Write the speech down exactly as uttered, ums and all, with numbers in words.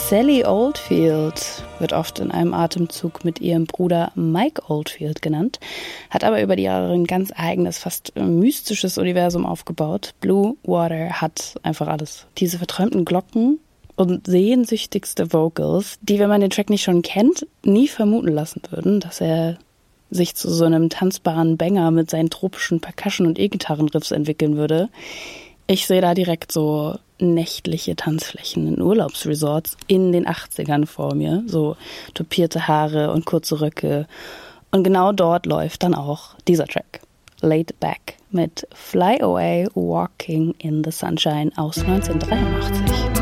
Sally Oldfield wird oft in einem Atemzug mit ihrem Bruder Mike Oldfield genannt, hat aber über die Jahre ein ganz eigenes, fast mystisches Universum aufgebaut. Blue Water hat einfach alles. Diese verträumten Glocken und sehnsüchtigste Vocals, die, wenn man den Track nicht schon kennt, nie vermuten lassen würden, dass er sich zu so einem tanzbaren Banger mit seinen tropischen Percussion- und E-Gitarrenriffs entwickeln würde. Ich sehe da direkt so nächtliche Tanzflächen in Urlaubsresorts in den achtzigern vor mir. So topierte Haare und kurze Röcke. Und genau dort läuft dann auch dieser Track. Laid Back mit Fly Away Walking in the Sunshine aus neunzehnhundertdreiundachtzig.